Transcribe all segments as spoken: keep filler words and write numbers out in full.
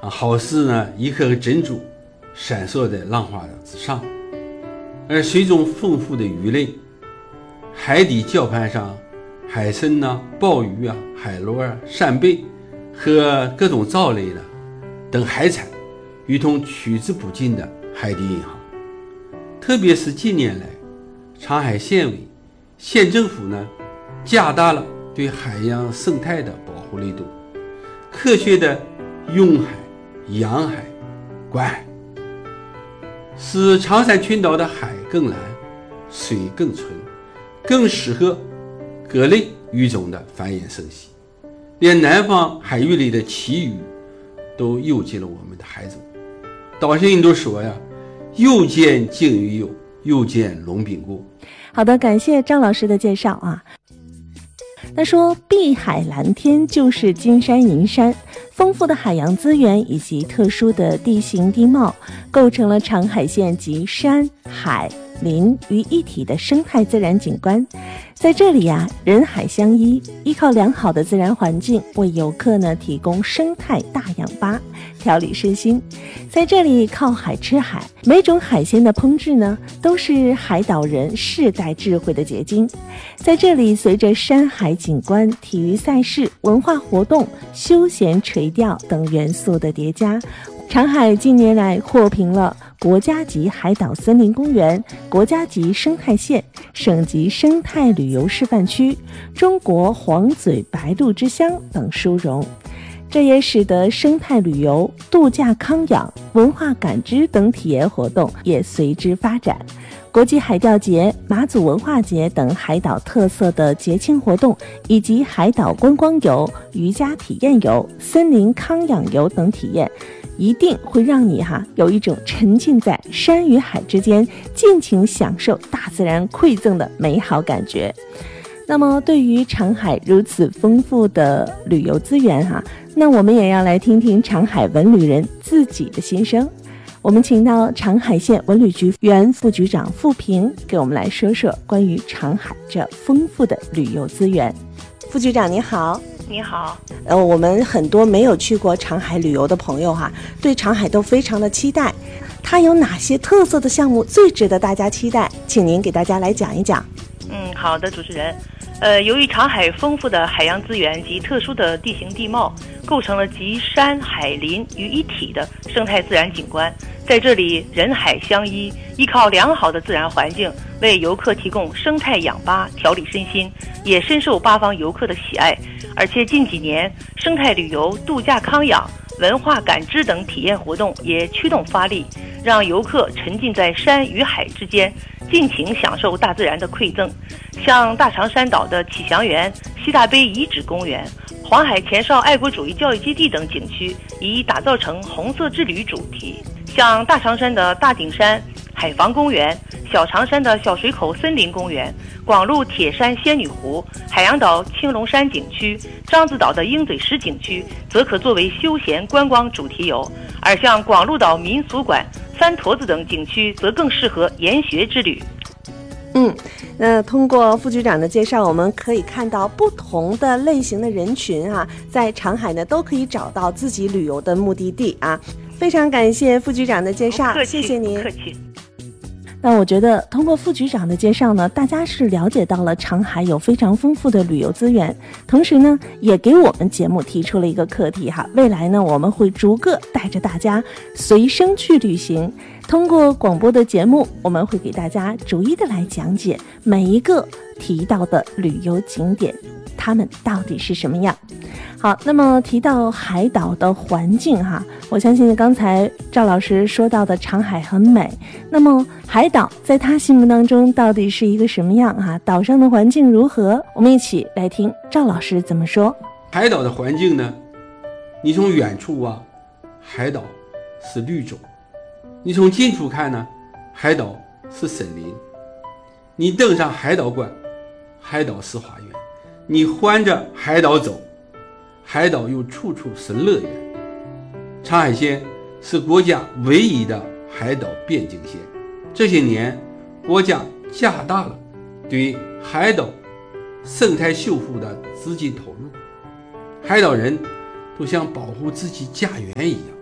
啊，好似呢一颗颗珍珠闪烁在浪花之上。而水中丰富的鱼类，海底礁盘上海参呐、鲍鱼啊、海螺啊、扇贝和各种藻类的等海产，如同取之不尽的海底银行。特别是近年来，长海县委、县政府呢，加大了对海洋生态的保护力度，科学的用海、养海、管海，使长山群岛的海更蓝、水更纯，更适合各类鱼种的繁衍生息。连南方海域里的旗鱼都游进了我们的海中。岛上人都说呀，又见鲸鱼游，又见龙饼过。 好的，感谢张老师的介绍啊。那说碧海蓝天就是金山银山，丰富的海洋资源以及特殊的地形地貌，构成了长海县集山海林于一体的生态自然景观。在这里呀、啊，人海相依，依靠良好的自然环境，为游客呢提供生态大氧吧，调理身心。在这里靠海吃海，每种海鲜的烹制呢，都是海岛人世代智慧的结晶。在这里，随着山海景观、体育赛事、文化活动、休闲垂钓等元素的叠加，长海近年来获评了国家级海岛森林公园、国家级生态县、省级生态旅游示范区、中国黄嘴白鹭之乡等殊荣。这也使得生态旅游、度假康养、文化感知等体验活动也随之发展。国际海钓节、马祖文化节等海岛特色的节庆活动，以及海岛观光游、渔家体验游、森林康养游等体验，一定会让你哈有一种沉浸在山与海之间，尽情享受大自然馈赠的美好感觉。那么对于长海如此丰富的旅游资源哈，那我们也要来听听长海文旅人自己的心声。我们请到长海县文旅局原副局长傅平给我们来说说关于长海这丰富的旅游资源。副局长你好。 你好。 呃，我们很多没有去过长海旅游的朋友哈，对长海都非常的期待。它有哪些特色的项目最值得大家期待？请您给大家来讲一讲。 嗯，好的，主持人。呃，由于长海丰富的海洋资源及特殊的地形地貌，构成了集山海林于一体的生态自然景观。在这里，人海相依，依靠良好的自然环境，为游客提供生态氧吧，调理身心，也深受八方游客的喜爱。而且近几年，生态旅游、度假康养、文化感知等体验活动也驱动发力，让游客沉浸在山与海之间，尽情享受大自然的馈赠。像大长山岛的启祥园、西大碑遗址公园、黄海前哨爱国主义教育基地等景区，已打造成红色之旅主题。像大长山的大顶山海防公园、小长山的小水口森林公园、广路铁山仙女湖、海洋岛青龙山景区、獐子岛的鹰嘴石景区则可作为休闲观光主题游，而像广路岛民俗馆、三坨子等景区则更适合研学之旅。 嗯，那通过副局长的介绍，我们可以看到不同的类型的人群啊，在长海呢都可以找到自己旅游的目的地啊。非常感谢副局长的介绍，谢谢您。 客气。 那我觉得通过副局长的介绍呢，大家是了解到了长海有非常丰富的旅游资源，同时呢也给我们节目提出了一个课题哈，未来呢我们会逐个带着大家随声去旅行，通过广播的节目，我们会给大家逐一的来讲解每一个提到的旅游景点，它们到底是什么样。好，那么提到海岛的环境哈，我相信刚才赵老师说到的长海很美，那么海岛在他心目当中到底是一个什么样哈？岛上的环境如何？我们一起来听赵老师怎么说。 海岛的环境呢，你从远处啊，海岛是绿洲；你从近处看呢，海岛是森林；你登上海岛观，海岛是花园；你环着海岛走，海岛又处处是乐园。长海县是国家唯一的海岛边境县，这些年国家加大了对海岛生态修复的资金投入，海岛人都像保护自己家园一样，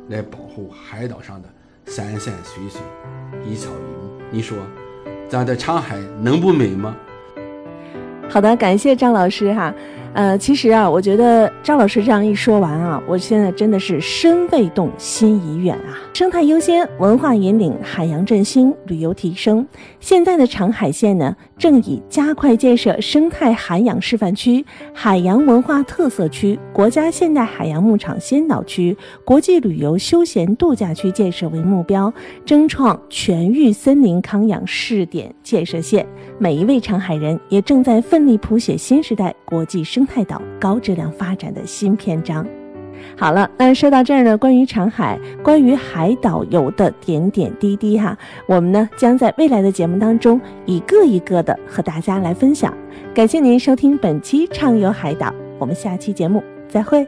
来保护海岛上的山山水水、一草一木。你说咱的长海能不美吗？ 好的，感谢张老师哈。呃，其实啊，我觉得张老师这样一说完啊，我现在真的是身未动，心已远啊。生态优先，文化引领，海洋振兴，旅游提升。现在的长海县呢，正以加快建设生态涵养示范区、海洋文化特色区、国家现代海洋牧场先导区、国际旅游休闲度假区建设为目标，争创全域森林康养试点建设县。每一位长海人也正在奋力谱写新时代国际生态岛高质量发展的新篇章。好了，那说到这儿呢，关于长海，关于海岛游的点点滴滴哈，我们呢将在未来的节目当中一个一个的和大家来分享。感谢您收听本期畅游海岛，我们下期节目再会。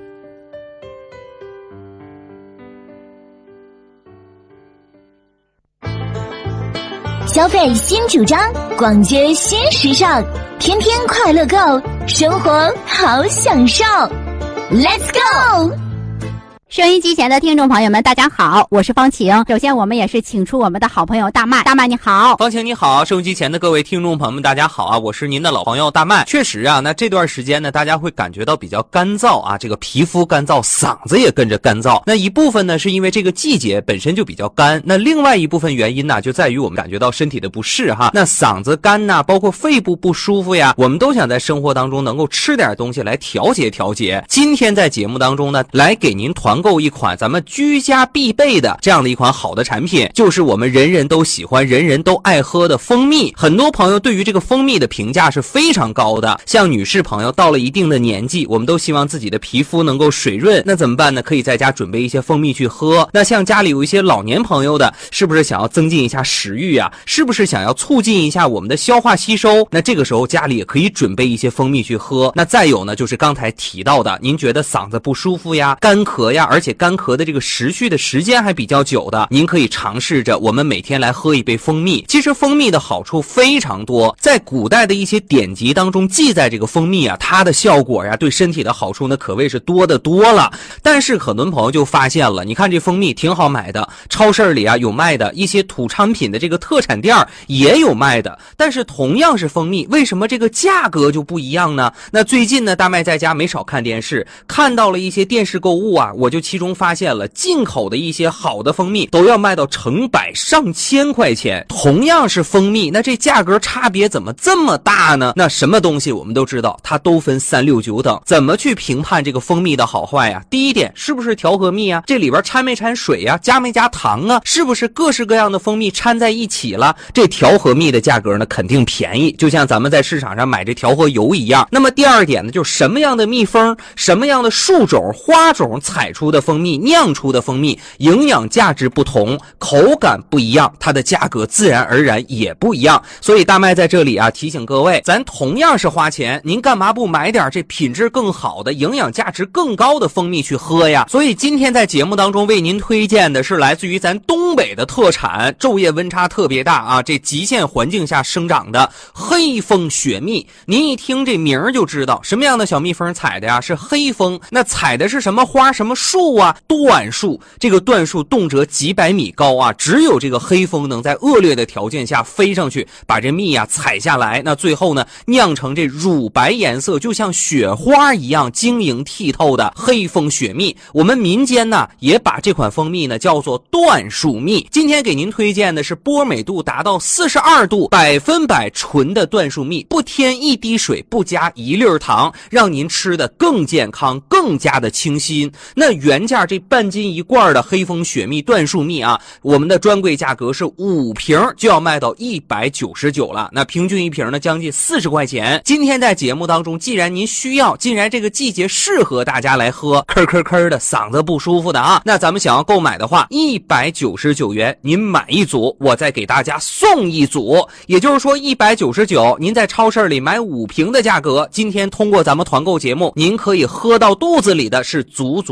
消费新主张，逛街新时尚，天天快乐购，生活好享受。Let's go！ 收音机前的听众朋友们，大家好，我是方晴。首先，我们也是请出我们的好朋友大麦。大麦你好。 方晴你好，收音机前的各位听众朋友们，大家好啊！我是您的老朋友大麦。确实啊，那这段时间呢，大家会感觉到比较干燥啊，这个皮肤干燥，嗓子也跟着干燥。那一部分呢，是因为这个季节本身就比较干，那另外一部分原因呢，就在于我们感觉到身体的不适哈。那嗓子干呐，包括肺部不舒服呀，我们都想在生活当中能够吃点东西来调节调节。今天在节目当中呢，来给您团购一款咱们居家必备的这样的一款好的产品，就是我们人人都喜欢、人人都爱喝的蜂蜜。很多朋友对于这个蜂蜜的评价是非常高的，像女士朋友到了一定的年纪，我们都希望自己的皮肤能够水润，那怎么办呢？可以在家准备一些蜂蜜去喝。那像家里有一些老年朋友的，是不是想要增进一下食欲啊？是不是想要促进一下我们的消化吸收？那这个时候家里也可以准备一些蜂蜜去喝。那再有呢，就是刚才提到的，您觉得嗓子不舒服呀、干咳呀，而且干咳的这个持续的时间还比较久的，您可以尝试着我们每天来喝一杯蜂蜜。其实蜂蜜的好处非常多，在古代的一些典籍当中记载这个蜂蜜啊，它的效果呀，对身体的好处呢可谓是多得多了。但是很多朋友就发现了，你看这蜂蜜挺好买的，超市里啊有卖的，一些土产品的这个特产店也有卖的，但是同样是蜂蜜，为什么这个价格就不一样呢？那最近呢，大麦在家没少看电视，看到了一些电视购物啊，我就其中发现了进口的一些好的蜂蜜都要卖到成百上千块钱。同样是蜂蜜，那这价格差别怎么这么大呢？那什么东西我们都知道，它都分三六九等，怎么去评判这个蜂蜜的好坏呀？第一点，是不是调和蜜啊？这里边掺没掺水呀？加没加糖啊？是不是各式各样的蜂蜜掺在一起了？这调和蜜的价格呢肯定便宜，就像咱们在市场上买这调和油一样。那么第二点呢，就是什么样的蜜蜂、什么样的树种、花种采出的蜂蜜、酿出的蜂蜜，营养价值不同，口感不一样，它的价格自然而然也不一样。所以大麦在这里啊提醒各位，咱同样是花钱，您干嘛不买点这品质更好的、营养价值更高的蜂蜜去喝呀？所以今天在节目当中为您推荐的是来自于咱东北的特产，昼夜温差特别大啊，这极限环境下生长的黑蜂雪蜜。您一听这名儿就知道什么样的小蜜蜂采的呀？是黑蜂。那采的是什么花、什么树啊？椴树。这个椴树动辄几百米高啊，只有这个黑蜂能在恶劣的条件下飞上去，把这蜜啊采下来。那最后呢，酿成这乳白颜色，就像雪花一样晶莹剔透的黑蜂雪蜜。我们民间呢也把这款蜂蜜呢叫做椴树蜜。今天给您推荐的是波美度达到四十二度，百分百纯的椴树蜜，不添一滴水，不加一粒糖，让您吃的更健康，更加的清新。那原价这半斤一罐的黑蜂雪蜜椴树蜜啊，我们的专柜价格是五瓶就要卖到一百九十九了，那平均一瓶呢将近四十块钱。今天在节目当中，既然您需要，既然这个季节适合大家来喝，咳咳咳的嗓子不舒服的啊，那咱们想要购买的话，一百九十九元您买一组，我再给大家送一组，也就是说一百九十九，您在超市里买五瓶的价格，今天通过咱们团购节目，您可以喝到肚子里的是足足的十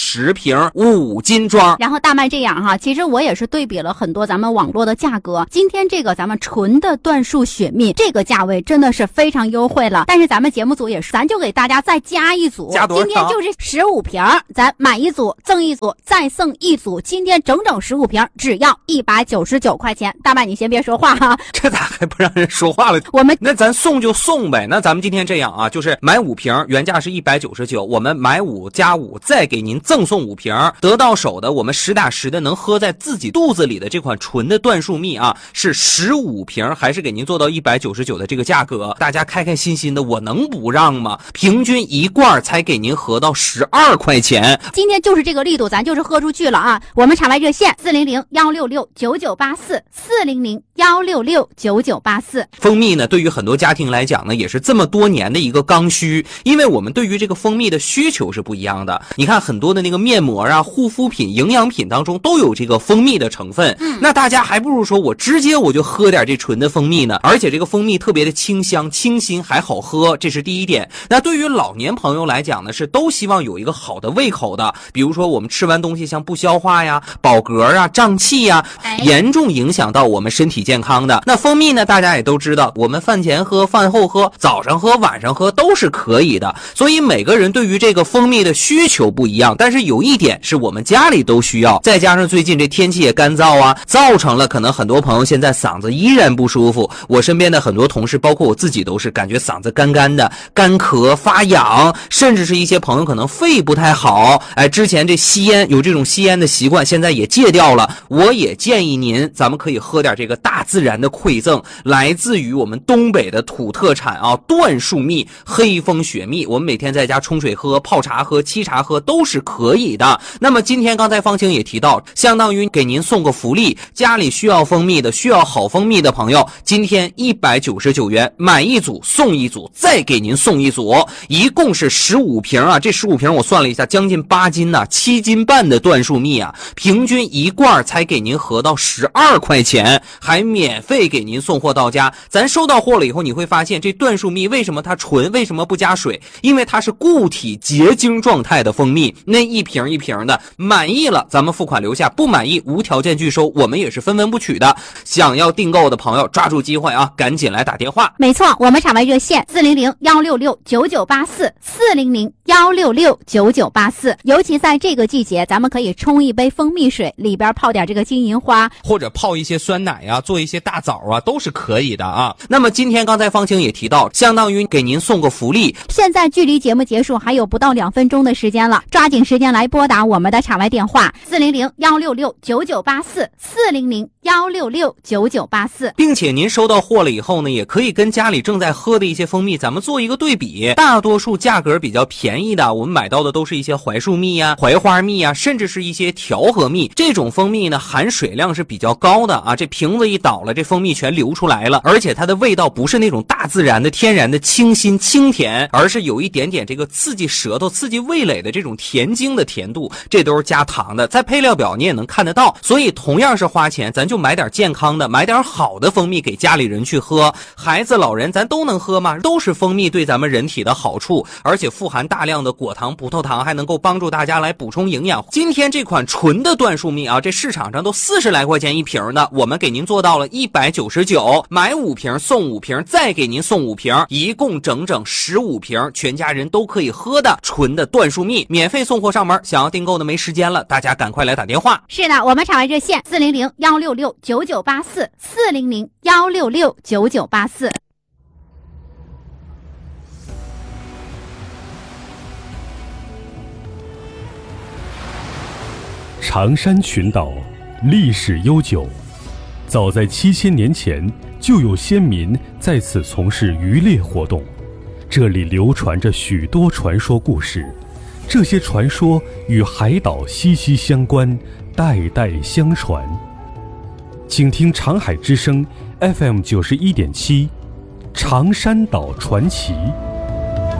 十瓶五斤装。 然后大麦这样哈，其实我也是对比了很多咱们网络的价格，今天这个咱们纯的椴树雪蜜这个价位真的是非常优惠了。但是咱们节目组也是，咱就给大家再加一组， 加多少？ 今天就是十五瓶，咱买一组赠一组，再送一组，今天整整十五瓶，只要一百九十九块钱。大麦你先别说话哈， 这咋还不让人说话了？ 我们那咱送就送呗。那咱们今天这样啊，就是买五瓶，原价是一百九十九，我们买五加五，再给您赠送五瓶，得到手的我们实打实的能喝在自己肚子里的这款纯的椴树蜜啊，是十五瓶，还是给您做到一百九十九的这个价格，大家开开心心的，我能不让吗？平均一罐才给您合到十二块钱， 今天就是这个力度，咱就是喝出去了啊！我们场外热线四零零幺六六九九八四四零零幺六六九九八四。 蜂蜜呢，对于很多家庭来讲呢，也是这么多年的一个刚需，因为我们对于这个蜂蜜的需求是不一样的。你看很多的那个面膜啊、护肤品、营养品当中都有这个蜂蜜的成分，嗯，那大家还不如说我直接我就喝点这纯的蜂蜜呢，而且这个蜂蜜特别的清香、清新，还好喝，这是第一点。那对于老年朋友来讲呢，是都希望有一个好的胃口的，比如说我们吃完东西像不消化呀、饱嗝啊、胀气呀，严重影响到我们身体健康的。那蜂蜜呢，大家也都知道，我们饭前喝、饭后喝、早上喝、晚上喝都是可以的。所以每个人对于这个蜂蜜的需求不一样，但是有一点是我们家里都需要，再加上最近这天气也干燥啊，造成了可能很多朋友现在嗓子依然不舒服。我身边的很多同事，包括我自己，都是感觉嗓子干干的、干咳、发痒，甚至是一些朋友可能肺不太好，哎，之前这吸烟有这种吸烟的习惯，现在也戒掉了。我也建议您，咱们可以喝点这个大自然的馈赠，来自于我们东北的土特产啊，椴树蜜、黑蜂雪蜜，我们每天在家冲水喝、泡茶喝、沏茶喝都是可以的。那么今天刚才方晴也提到，相当于给您送个福利，家里需要蜂蜜的、需要好蜂蜜的朋友，今天一百九十九元买一组送一组，再给您送一组，一共是十五瓶啊！这十五瓶我算了一下，将近八斤呐、啊，七斤半的椴树蜜啊，平均一罐才给您合到十二块钱，还免费给您送货到家。咱收到货了以后，你会发现这椴树蜜为什么它纯，为什么不加水？因为它是固体结晶状态的蜂蜜，那一瓶一瓶的，满意了咱们付款留下，不满意无条件拒收，我们也是分文不取的。想要订购的朋友抓住机会啊，赶紧来打电话。 没错，我们场外热线四零零幺六六九九八四四零零幺六六九九八四。尤其在这个季节，咱们可以冲一杯蜂蜜水，里边泡点这个金银花， 或者泡一些酸奶啊，做一些大枣啊，都是可以的啊。那么今天刚才方晴也提到，相当于给您送个福利， 现在距离节目结束还有不到两分钟的时间了，抓紧时间来拨打我们的场外电话四零零幺六六九九八四四零零幺六六九九八四， 并且您收到货了以后呢，也可以跟家里正在喝的一些蜂蜜咱们做一个对比。大多数价格比较便宜的，我们买到的都是一些槐树蜜啊、槐花蜜啊，甚至是一些调和蜜。这种蜂蜜呢，含水量是比较高的啊，这瓶子一倒了，这蜂蜜全流出来了，而且它的味道不是那种大自然的天然的清新清甜，而是有一点点这个刺激舌头、刺激味蕾的这种甜精的甜度，这都是加糖的，在配料表你也能看得到。所以同样是花钱，咱就买点健康的，买点好的蜂蜜给家里人去喝，孩子老人咱都能喝吗？都是蜂蜜对咱们人体的好处，而且富含大量的果糖、葡萄糖，还能够帮助大家来补充营养。今天这款纯的椴树蜜啊，这市场上都四十来块钱一瓶的，我们给您做到了一百九十九，买五瓶送五瓶，再给您送五瓶，一共整整十五瓶，全家人都可以喝的纯的椴树蜜，免费送货上门。想要订购的没时间了，大家赶快来打电话。 是的，我们场外热线四零零幺六六九九八四四零零幺六六九九八四。 长山群岛历史悠久，早在七千年前就有先民在此从事渔猎活动，这里流传着许多传说故事，这些传说与海岛息息相关，代代相传。请听长海之声 F M 九十一点七，长山岛传奇。